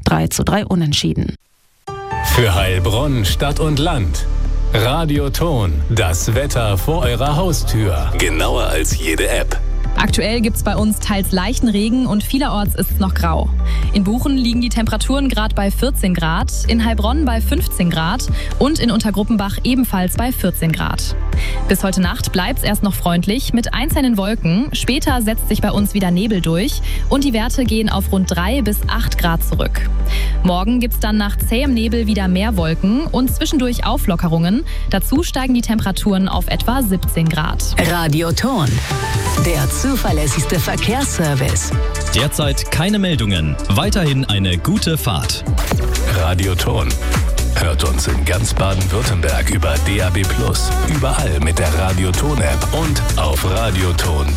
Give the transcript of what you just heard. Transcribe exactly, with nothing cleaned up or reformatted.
drei zu drei Unentschieden. Für Heilbronn, Stadt und Land. Radioton, das Wetter vor eurer Haustür. Genauer als jede App. Aktuell gibt es bei uns teils leichten Regen und vielerorts ist es noch grau. In Buchen liegen die Temperaturen gerade bei vierzehn Grad, in Heilbronn bei fünfzehn Grad und in Untergruppenbach ebenfalls bei vierzehn Grad. Bis heute Nacht bleibt es erst noch freundlich mit einzelnen Wolken. Später setzt sich bei uns wieder Nebel durch und die Werte gehen auf rund drei bis acht Grad zurück. Morgen gibt es dann nach zähem Nebel wieder mehr Wolken und zwischendurch Auflockerungen. Dazu steigen die Temperaturen auf etwa siebzehn Grad. Radioton, der zuverlässigste Verkehrsservice. Derzeit keine Meldungen. Weiterhin eine gute Fahrt. Radioton. Hört uns in ganz Baden-Württemberg über D A B plus, überall mit der Radioton-App und auf radioton